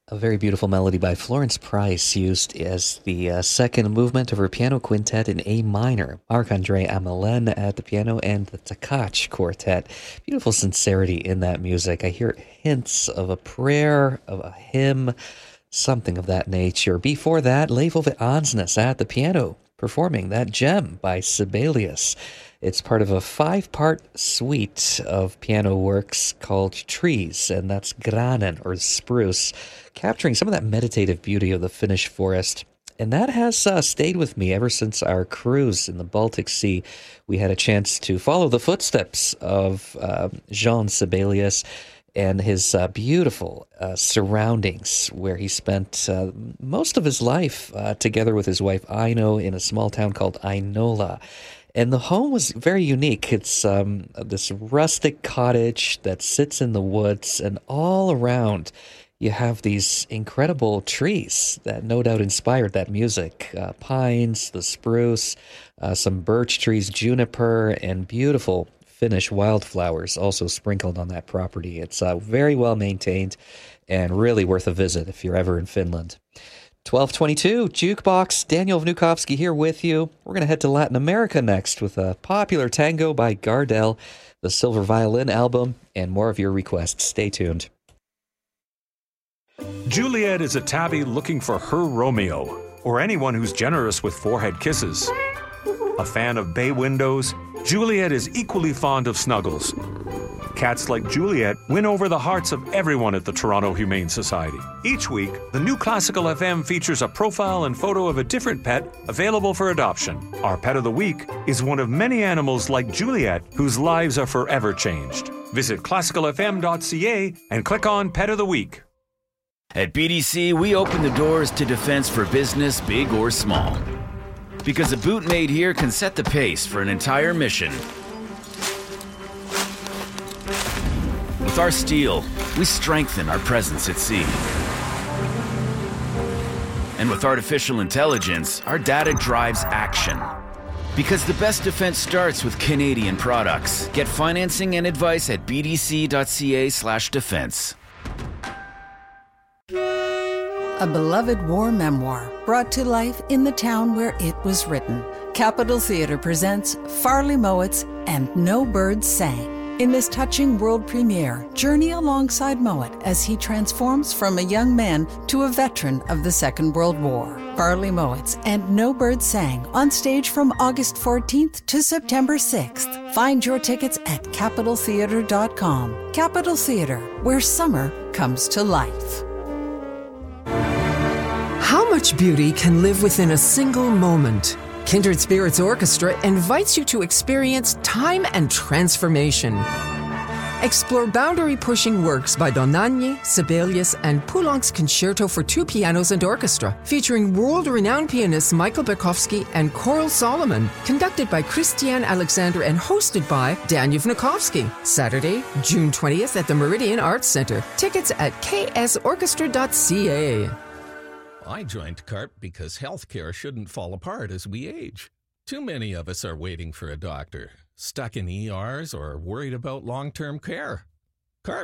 A very beautiful melody by Florence Price, used as the second movement of her piano quintet in A minor. Marc-André Amelin at the piano and the Tkach Quartet. Beautiful sincerity in that music. I hear hints of a prayer, of a hymn, something of that nature. Before that, Levo Ansnes at the piano, performing that gem by Sibelius. It's part of a 5-part suite of piano works called Trees, and that's Granen, or spruce, capturing some of that meditative beauty of the Finnish forest. And that has stayed with me ever since our cruise in the Baltic Sea. We had a chance to follow the footsteps of Jean Sibelius and his beautiful surroundings, where he spent most of his life together with his wife Aino in a small town called Ainola. And the home was very unique. It's this rustic cottage that sits in the woods, and all around you have these incredible trees that no doubt inspired that music. Pines, the spruce, some birch trees, juniper, and beautiful Finnish wildflowers also sprinkled on that property. It's very well maintained and really worth a visit if you're ever in Finland. 1222 Jukebox, Daniel Vnukovsky here with you. We're going to head to Latin America next with a popular tango by Gardel, the Silver Violin album, and more of your requests. Stay tuned. Juliet is a tabby looking for her Romeo, or anyone who's generous with forehead kisses. A fan of bay windows, Juliet is equally fond of snuggles. Cats like Juliet win over the hearts of everyone at the Toronto Humane Society. Each week, the new Classical FM features a profile and photo of a different pet available for adoption. Our Pet of the Week is one of many animals like Juliet whose lives are forever changed. Visit classicalfm.ca and click on Pet of the Week. At BDC, we open the doors to defense for business, big or small. Because a boot made here can set the pace for an entire mission. With our steel, we strengthen our presence at sea. And with artificial intelligence, our data drives action. Because the best defense starts with Canadian products. Get financing and advice at bdc.ca/defense. A beloved war memoir brought to life in the town where it was written. Capitol Theatre presents Farley Mowat's And No Birds Sang. In this touching world premiere, journey alongside Mowat as he transforms from a young man to a veteran of the Second World War. Farley Mowat's And No Birds Sang on stage from August 14th to September 6th. Find your tickets at CapitolTheatre.com. Capitol Theatre, where summer comes to life. How much beauty can live within a single moment? Kindred Spirits Orchestra invites you to experience time and transformation. Explore boundary-pushing works by Dohnányi, Sibelius, and Poulenc's Concerto for Two Pianos and Orchestra, featuring world-renowned pianists Michael Berkowski and Coral Solomon, conducted by Christiane Alexander and hosted by Daniel Vnukovsky. Saturday, June 20th at the Meridian Arts Center. Tickets at ksorchestra.ca. I joined CARP because healthcare shouldn't fall apart as we age. Too many of us are waiting for a doctor, stuck in ERs or worried about long-term care.